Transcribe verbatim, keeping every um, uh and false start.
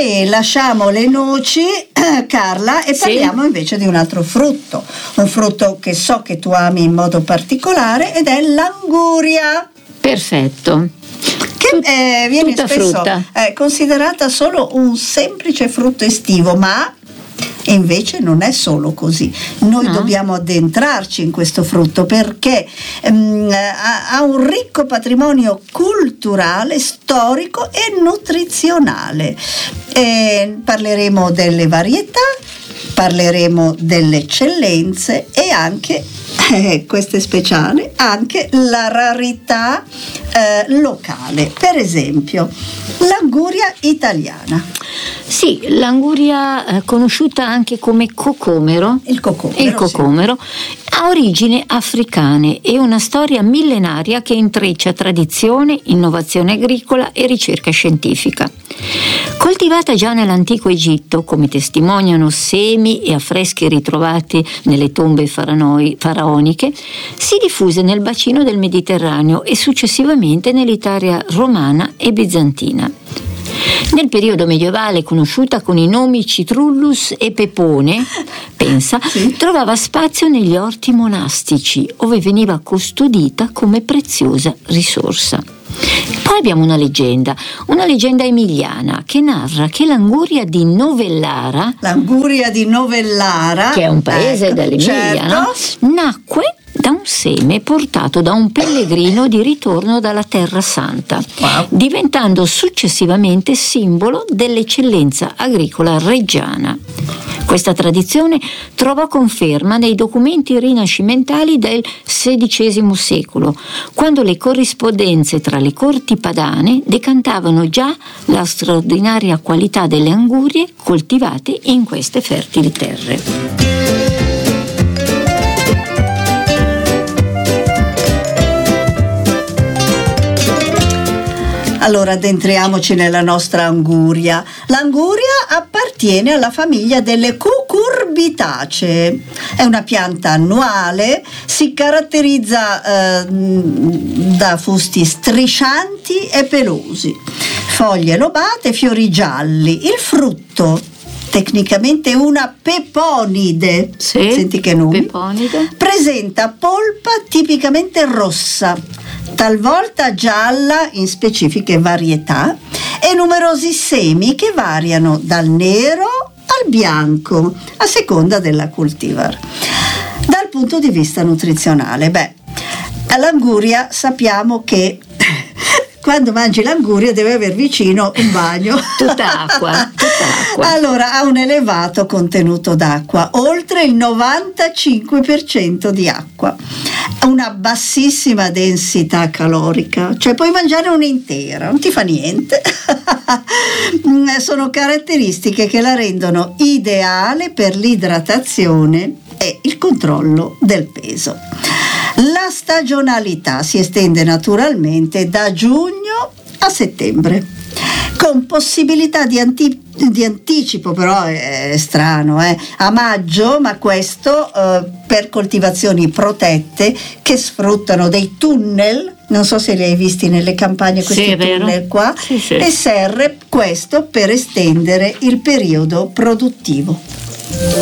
Poi lasciamo le noci, Carla, e parliamo sì. invece di un altro frutto, un frutto che so che tu ami in modo particolare, ed è l'anguria. Perfetto. Che eh, viene spesso eh, considerata solo un semplice frutto estivo, ma invece non è solo così. Noi no. dobbiamo addentrarci in questo frutto perché um, ha, ha un ricco patrimonio culturale, storico e nutrizionale. E parleremo delle varietà, parleremo delle eccellenze e anche, eh, questo è speciale, anche la rarità eh, locale. Per esempio, l'anguria italiana. Sì, l'anguria eh, conosciuta anche come cocomero, il cocomero, il cocomero sì. ha origini africane e una storia millenaria che intreccia tradizione, innovazione agricola e ricerca scientifica. Coltivata già nell'antico Egitto, come testimoniano semi e affreschi ritrovati nelle tombe faranoi, faraoniche, si diffuse nel bacino del Mediterraneo e successivamente nell'Italia romana e bizantina. Nel periodo medievale, conosciuta con i nomi Citrullus e Pepone, pensa, sì. trovava spazio negli orti monastici, ove veniva custodita come preziosa risorsa. Poi abbiamo una leggenda, una leggenda emiliana che narra che l'anguria di Novellara, l'anguria di Novellara, che è un paese ecco, dell'Emilia, certo. no? nacque da un seme portato da un pellegrino di ritorno dalla Terra Santa, wow. diventando successivamente simbolo dell'eccellenza agricola reggiana. Questa tradizione trovò conferma nei documenti rinascimentali del sedicesimo secolo, quando le corrispondenze tra le corti padane decantavano già la straordinaria qualità delle angurie coltivate in queste fertili terre. Allora addentriamoci nella nostra anguria. L'anguria appartiene alla famiglia delle cucurbitacee. È una pianta annuale, si caratterizza eh, da fusti striscianti e pelosi, foglie lobate, fiori gialli. Il frutto, tecnicamente una peponide, sì, senti che nome, peponide. Presenta polpa tipicamente rossa, talvolta gialla in specifiche varietà, e numerosi semi che variano dal nero al bianco a seconda della cultivar. Dal punto di vista nutrizionale, beh, all'anguria sappiamo che quando mangi l'anguria deve aver vicino un bagno. Tutta acqua, tutta acqua. Allora, ha un elevato contenuto d'acqua, oltre il novantacinque per cento di acqua, una bassissima densità calorica, cioè puoi mangiare un'intera, non ti fa niente. Sono caratteristiche che la rendono ideale per l'idratazione e il controllo del peso. La stagionalità si estende naturalmente da giugno a settembre, con possibilità di, anti- di anticipo, però è strano, eh, a maggio, ma questo eh, per coltivazioni protette che sfruttano dei tunnel, non so se li hai visti nelle campagne questi sì, tunnel qua, sì, sì. e serve questo per estendere il periodo produttivo.